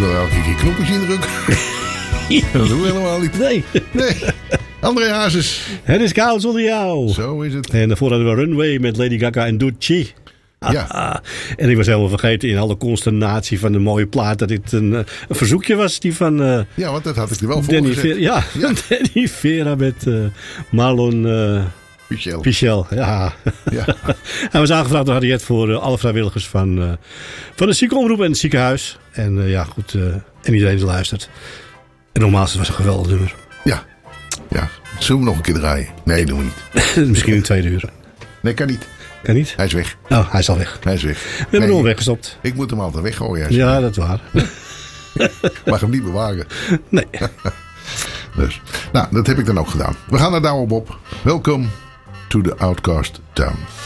wil elke keer knopjes indrukken. Dat doen we helemaal niet. Nee. André Hazes. Het is koud zonder jou. Zo is het. En daarvoor hadden we Runway met Lady Gaga en Gucci. Ja. En ik was helemaal vergeten in alle consternatie van de mooie plaat dat dit een verzoekje was. Die van Ja, want dat had ik er wel voor Danny gezet. Vera. Ja, Danny Vera met Marlon Pichel. Ja. Hij was aangevraagd door Harriet voor alle vrijwilligers van de ziekenomroep en het ziekenhuis. En goed. En iedereen die luistert. En nogmaals, het was een geweldig nummer. Ja. Zullen we nog een keer draaien? Nee, doen we niet. Misschien in 2 uur. Nee, kan niet. Kan niet? Hij is weg. Oh, hij is al weg. Hij is weg. We hebben hem al weggestopt. Ik moet hem altijd weggooien. Ja, dat is waar. Mag hem niet bewaren. Nee. Dus, nou, dat heb ik dan ook gedaan. We gaan naar Douwe Bob. Welkom to the Outcast Town.